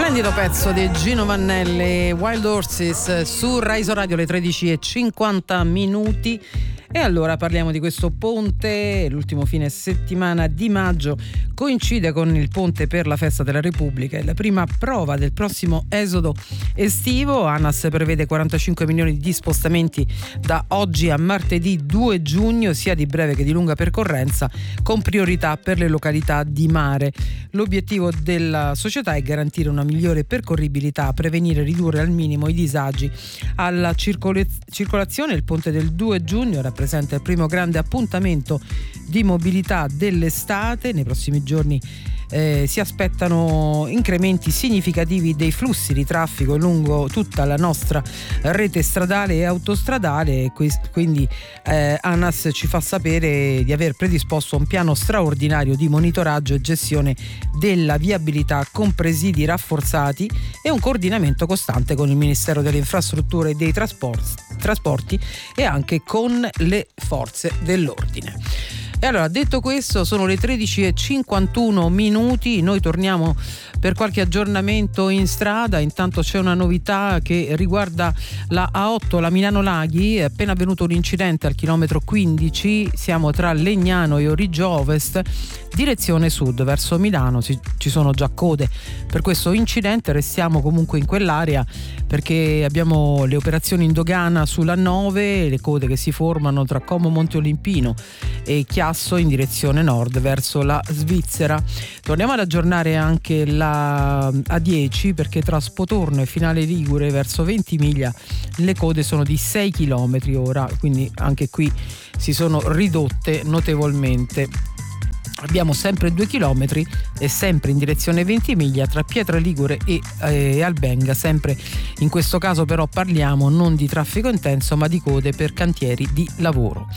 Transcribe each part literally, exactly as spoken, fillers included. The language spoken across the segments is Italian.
Splendido pezzo di Gino Vannelli, Wild Horses, su Rai Radio, alle tredici e cinquanta minuti. E allora parliamo di questo ponte. L'ultimo fine settimana di maggio coincide con il ponte per la festa della Repubblica e la prima prova del prossimo esodo estivo. ANAS prevede quarantacinque milioni di spostamenti da oggi a martedì due giugno, sia di breve che di lunga percorrenza, con priorità per le località di mare. L'obiettivo della società è garantire una migliore percorribilità, prevenire e ridurre al minimo i disagi alla circol- circolazione. Il ponte del due giugno rappresenta il primo grande appuntamento di mobilità dell'estate. Nei prossimi giorni eh, si aspettano incrementi significativi dei flussi di traffico lungo tutta la nostra rete stradale e autostradale, e quindi eh, ANAS ci fa sapere di aver predisposto un piano straordinario di monitoraggio e gestione della viabilità con presidi rafforzati e un coordinamento costante con il Ministero delle Infrastrutture e dei Trasporti, trasporti e anche con le forze dell'ordine. E allora, detto questo, sono le tredici e cinquantuno minuti, noi torniamo per qualche aggiornamento in strada. Intanto c'è una novità che riguarda la A otto, la Milano Laghi. È appena avvenuto un incidente al chilometro quindici, siamo tra Legnano e Origgio Ovest, direzione sud verso Milano. Ci sono già code per questo incidente, restiamo comunque in quell'area perché abbiamo le operazioni in dogana sulla nove, le code che si formano tra Como Monte Olimpino e Chiasso in direzione nord verso la Svizzera. Torniamo ad aggiornare anche la A dieci perché tra Spotorno e Finale Ligure verso Ventimiglia le code sono di sei chilometri ora, quindi anche qui si sono ridotte notevolmente. Abbiamo sempre due chilometri e sempre in direzione Ventimiglia tra Pietra Ligure e eh, Albenga. Sempre in questo caso però parliamo non di traffico intenso ma di code per cantieri di lavoro.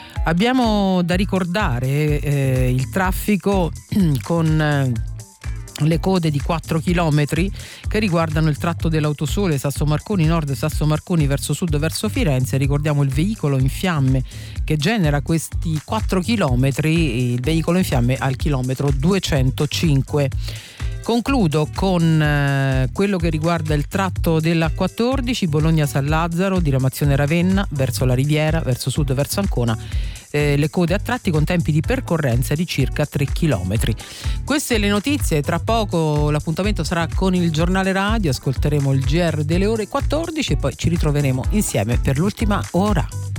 Abbiamo da ricordare eh, il traffico con eh, le code di quattro chilometri che riguardano il tratto dell'Autosole Sasso Marconi Nord, Sasso Marconi verso sud verso Firenze. Ricordiamo il veicolo in fiamme che genera questi quattro chilometri, il veicolo in fiamme al chilometro duecentocinque. Concludo con eh, quello che riguarda il tratto della quattordici Bologna-San Lazzaro, diramazione Ravenna verso la Riviera, verso sud verso Ancona. Eh, le code a tratti con tempi di percorrenza di circa tre chilometri. Queste le notizie, tra poco l'appuntamento sarà con il giornale radio, ascolteremo il G R delle ore quattordici e poi ci ritroveremo insieme per l'ultima ora.